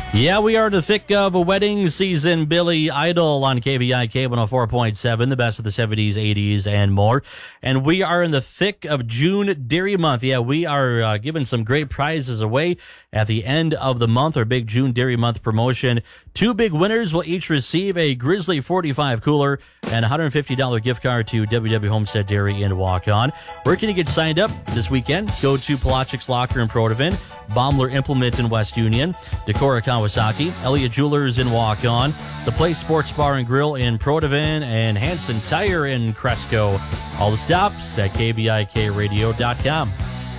Yeah, we are in the thick of a wedding season. Billy Idol on KVIK 104.7, the best of the 70s, 80s, and more. And we are in the thick of June Dairy Month. Yeah, we are giving some great prizes away at the end of the month, our big June Dairy Month promotion. Two big winners will each receive a Grizzly 45 cooler and a $150 gift card to WW Homestead Dairy in Waukon. Where can you get signed up this weekend? Go to Palachik's Locker in Protivin, Baumler Implement in West Union, Decorah Kawasaki, Elliott Jewelers in Waukon, The Place Sports Bar and Grill in Protivin, and Hanson Tire in Cresco. All the stops at KVIKradio.com.